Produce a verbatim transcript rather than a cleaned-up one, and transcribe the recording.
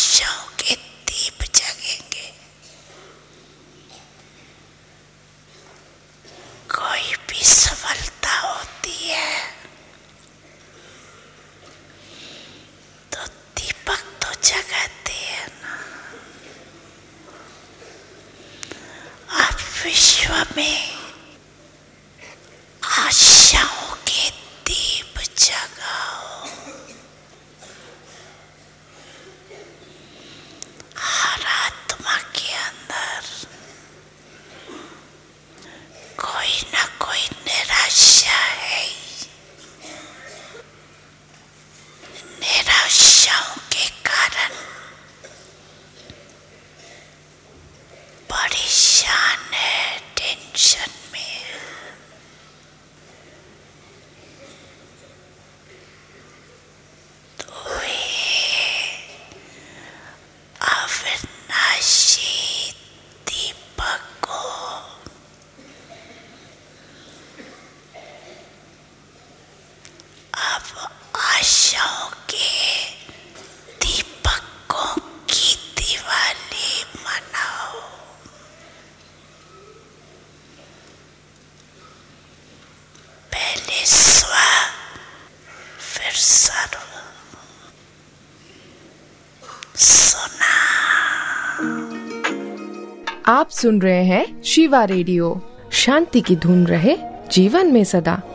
आशाओं के दीप जगेंगे। कोई भी सफलता होती है तो दीपक तो जगाते हैं ना। आप विश्व में आशाओं के दीप जगाओ। हर आत्मा के अंदर कोई ना कोई निराशा है। निराशाओं के कारण परेशान है, टेंशन में है। तो ये अविनाशी दीपक को अब आशाओं के दीपकों की दिवाली मनाओ। पहले स्व फिर सर्व। सुना। आप सुन रहे हैं शिवा रेडियो। शांति की धुन रहे जीवन में सदा।